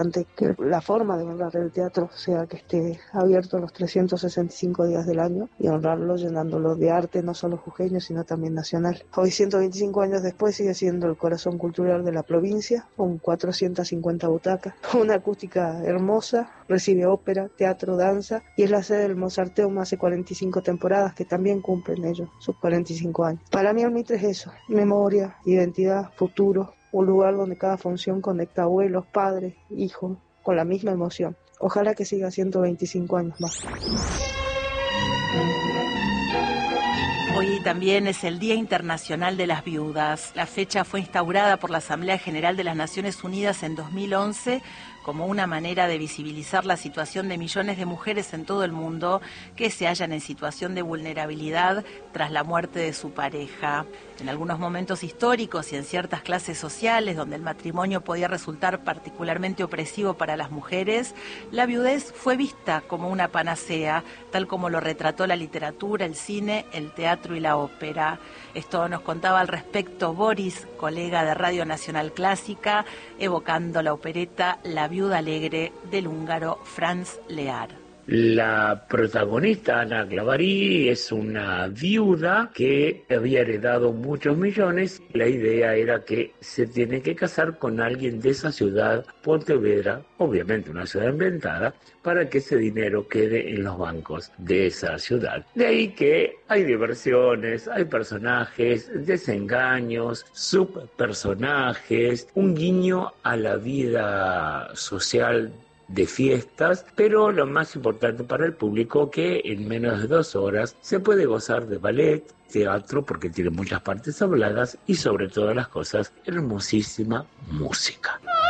que la forma de honrar el teatro sea que esté abierto los 365 días del año y honrarlo llenándolo de arte, no solo jujeño, sino también nacional. Hoy, 125 años después, sigue siendo el corazón cultural de la provincia, con 450 butacas, una acústica hermosa, recibe ópera, teatro, danza, y es la sede del Mozarteum hace 45 temporadas, que también cumplen ellos sus 45 años. Para mí el Mitre es eso: memoria, identidad, futuro, un lugar donde cada función conecta abuelos, padres, hijos, con la misma emoción. Ojalá que siga 125 años más. Hoy también es el Día Internacional de las Viudas. La fecha fue instaurada por la Asamblea General de las Naciones Unidas en 2011 como una manera de visibilizar la situación de millones de mujeres en todo el mundo que se hallan en situación de vulnerabilidad tras la muerte de su pareja. En algunos momentos históricos y en ciertas clases sociales donde el matrimonio podía resultar particularmente opresivo para las mujeres, la viudez fue vista como una panacea, tal como lo retrató la literatura, el cine, el teatro y la ópera. Esto nos contaba al respecto Boris, colega de Radio Nacional Clásica, evocando la opereta La viuda alegre del húngaro Franz Lear. La protagonista, Ana Clavarí, es una viuda que había heredado muchos millones. La idea era que se tiene que casar con alguien de esa ciudad, Pontevedra, obviamente una ciudad inventada, para que ese dinero quede en los bancos de esa ciudad. De ahí que hay diversiones, hay personajes, desengaños, subpersonajes, un guiño a la vida social de fiestas, pero lo más importante para el público, que en menos de 2 horas se puede gozar de ballet, teatro, porque tiene muchas partes habladas, y sobre todas las cosas, hermosísima música.